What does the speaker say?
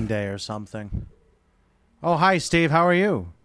Boxing Day or something. Oh, hi, Steve. How are you?